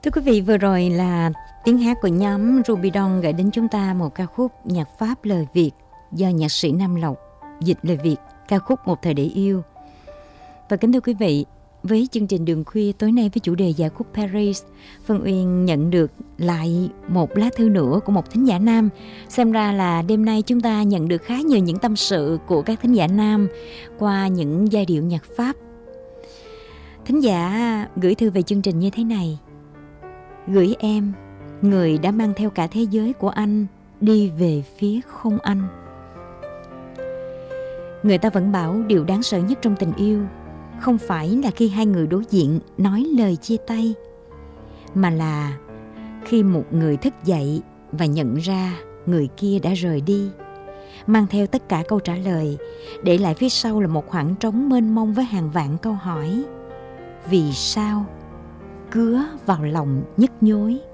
Thưa quý vị, vừa rồi là tiếng hát của nhóm Ruby Dawn gửi đến chúng ta một ca khúc nhạc Pháp lời Việt do nhạc sĩ Nam Lộc dịch lời Việt, ca khúc Một Thời Để Yêu. Và kính thưa quý vị, với chương trình Đường Khuya tối nay với chủ đề Dạ khúc Paris, Phương Uyên nhận được lại một lá thư nữa của một thính giả nam. Xem ra là đêm nay chúng ta nhận được khá nhiều những tâm sự của các thính giả nam qua những giai điệu nhạc Pháp. Thính giả gửi thư về chương trình như thế này: gửi em, người đã mang theo cả thế giới của anh đi về phía không anh. Người ta vẫn bảo điều đáng sợ nhất trong tình yêu không phải là khi hai người đối diện nói lời chia tay, mà là khi một người thức dậy và nhận ra người kia đã rời đi, mang theo tất cả câu trả lời, để lại phía sau là một khoảng trống mênh mông với hàng vạn câu hỏi. Vì sao? Cứa vào lòng nhức nhối.